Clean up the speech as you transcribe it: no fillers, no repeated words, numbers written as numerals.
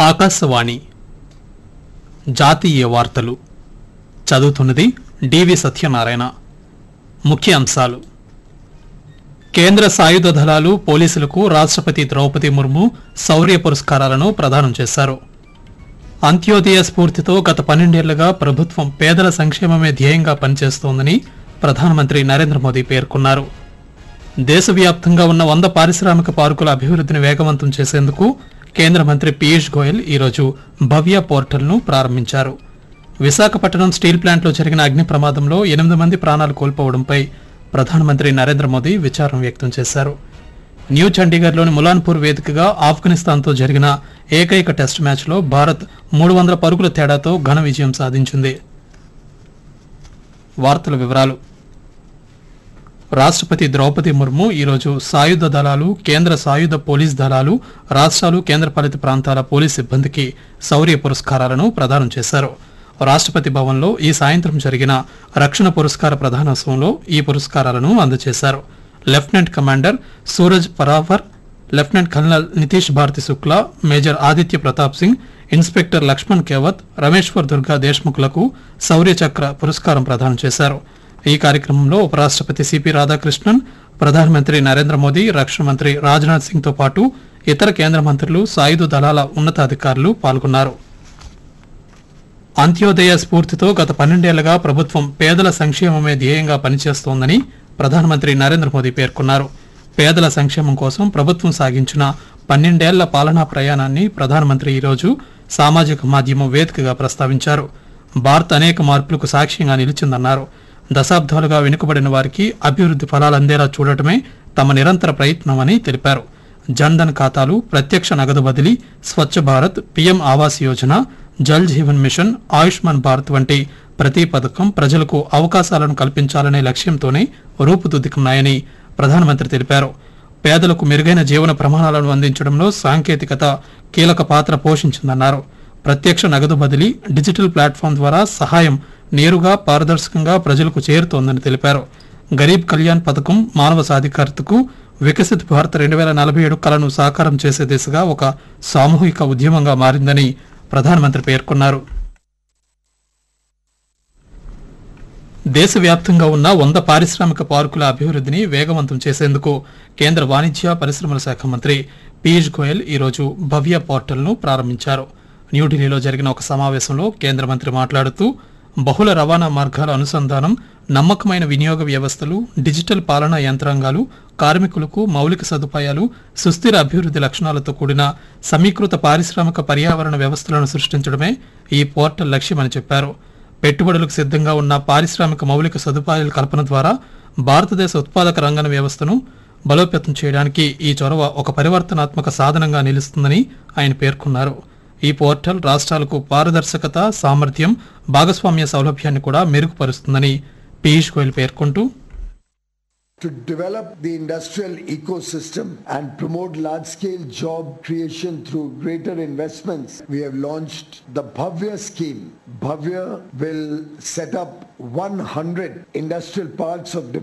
ఆకాశవాణి జాతీయ వార్తలు చదువుతున్నది డివి సత్యనారాయణ. ముఖ్య అంశాలు: కేంద్ర సాయుధ దళాలు పోలీసులకు రాష్ట్రపతి ద్రౌపది ముర్ము శౌర్య పురస్కారాలను ప్రదానం చేశారు. అంత్యోదయ స్ఫూర్తితో గత 12 ఏళ్లుగా ప్రభుత్వం పేదల సంక్షేమమే ధ్యేయంగా పనిచేస్తోందని ప్రధానమంత్రి నరేంద్ర మోదీ పేర్కొన్నారు. దేశవ్యాప్తంగా ఉన్న 100 పారిశ్రామిక పార్కుల అభివృద్ధిని వేగవంతం చేసేందుకు కేంద్ర మంత్రి పీయూష్ గోయల్ ఈరోజు భవ్య పోర్టల్ను ప్రారంభించారు. విశాఖపట్నం స్టీల్ ప్లాంట్లో జరిగిన అగ్ని ప్రమాదంలో 8 మంది ప్రాణాలు కోల్పోవడంపై ప్రధానమంత్రి నరేంద్ర మోదీ విచారం వ్యక్తం చేశారు. న్యూ చండీగఢ్లోని ములాన్పూర్ వేదికగా ఆఫ్ఘనిస్తాన్తో జరిగిన ఏకైక టెస్ట్ మ్యాచ్లో భారత్ 300 పరుగుల తేడాతో ఘన విజయం సాధించింది. వార్తల వివరాలు: రాష్ట్రపతి ద్రౌపది ముర్ము ఈరోజు సాయుధ దళాలు, కేంద్ర సాయుధ పోలీస్ దళాలు, రాష్ట్రాలు, కేంద్రపాలిత ప్రాంతాల పోలీస్ సిబ్బందికి శౌర్య పురస్కారాలను ప్రదానం చేశారు. రాష్ట్రపతి భవన్లో ఈ సాయంత్రం జరిగిన రక్షణ పురస్కార ప్రదానోత్సవంలో ఈ పురస్కారాలను అందజేశారు. Lieutenant commander Suraj Paravar, lieutenant colonel Nitish Bharati Shukla, major Aditya Pratap Singh, inspector Laxman Kewat, Rameshwar Durga దేశ్ముఖ్లకు శౌర్య చక్ర పురస్కారం ప్రదానం చేశారు. ఈ కార్యక్రమంలో ఉపరాష్ట్రపతి సిపి రాధాకృష్ణన్, ప్రధానమంత్రి నరేంద్ర మోదీ, రక్షణ మంత్రి రాజ్నాథ్ సింగ్ తో పాటు ఇతర కేంద్ర మంత్రులు, సాయుధ దళాల ఉన్నతాధికారులు పాల్గొన్నారు. అంత్యోదయ స్ఫూర్తితో గత 12 ఏళ్లుగా ప్రభుత్వం పేదల సంక్షేమమే ధ్యేయంగా పనిచేస్తోందని ప్రధానమంత్రి నరేంద్ర మోదీ పేర్కొన్నారు. పేదల సంక్షేమం కోసం ప్రభుత్వం సాగించిన 12 ఏళ్ల పాలనా ప్రయాణాన్ని ప్రధానమంత్రి ఈరోజు సామాజిక మాధ్యమం వేదికగా ప్రస్తావించారు. భారత్ అనేక మార్పులకు సాక్ష్యంగా నిలిచిందన్నారు. దశాబ్దాలుగా వెనుకబడిన వారికి అభివృద్ధి ఫలాలు అందేలా చూడటమే తమ నిరంతర ప్రయత్నమని తెలిపారు. జన్ధన్ ఖాతాలు, ప్రత్యక్ష నగదు బదిలీ, స్వచ్ఛ భారత్, పీఎం ఆవాస్ యోజన, జల్ జీవన్ మిషన్, ఆయుష్మాన్ భారత్ వంటి ప్రతి పథకం ప్రజలకు అవకాశాలను కల్పించాలనే లక్ష్యంతోనే రూపుదిద్దుకున్నాయని ప్రధానమంత్రి తెలిపారు. పేదలకు మెరుగైన జీవన ప్రమాణాలను అందించడంలో సాంకేతికత కీలక పాత్ర పోషించిందన్నారు. ప్రత్యక్ష నగదు బదిలీ, డిజిటల్ ప్లాట్ఫామ్ ద్వారా సహాయం నేరుగా, పారదర్శకంగా ప్రజలకు చేరుతోందని తెలిపారు. గరీబ్ కళ్యాణ్ పథకం మానవ సాధికారతకు, వికసిత్ భారత్ 2047 కలను సాకారం చేసే దిశగా ఒక సామూహిక ఉద్యమంగా మారిందని ప్రధానమంత్రి పేర్కొన్నారు. దేశవ్యాప్తంగా ఉన్న 100 పారిశ్రామిక పార్కుల అభివృద్ధిని వేగవంతం చేసేందుకు కేంద్ర వాణిజ్య పరిశ్రమల శాఖ మంత్రి పీయూష్ గోయల్ ఈరోజు భవ్య పోర్టల్ను ప్రారంభించారు. న్యూఢిల్లీలో జరిగిన ఒక సమావేశంలో కేంద్ర మంత్రి మాట్లాడుతూ, బహుళ రవాణా మార్గాల అనుసంధానం, నమ్మకమైన వినియోగ వ్యవస్థలు, డిజిటల్ పాలనా యంత్రాంగాలు, కార్మికులకు మౌలిక సదుపాయాలు, సుస్థిర అభివృద్ధి లక్షణాలతో కూడిన సమీకృత పారిశ్రామిక పర్యావరణ వ్యవస్థలను సృష్టించడమే ఈ పోర్టల్ లక్ష్యమని చెప్పారు. పెట్టుబడులకు సిద్ధంగా ఉన్న పారిశ్రామిక మౌలిక సదుపాయాల కల్పన ద్వారా భారతదేశ ఉత్పాదక రంగ వ్యవస్థను బలోపేతం చేయడానికి ఈ చొరవ ఒక పరివర్తనాత్మక సాధనంగా నిలుస్తుందని ఆయన పేర్కొన్నారు. ఈ పోర్టల్ రాష్ట్రాలకు పారదర్శకత, సామర్థ్యం, భాగస్వామ్య సౌలభ్యాన్ని కూడా మెరుగుపరుస్తుందని పీయూష్ గోయల్ పేర్కొంటూ, to develop the industrial ecosystem and promote large-scale job creation through greater investments, we have launched the Bhavya scheme. Bhavya will set up 100 industrial parks of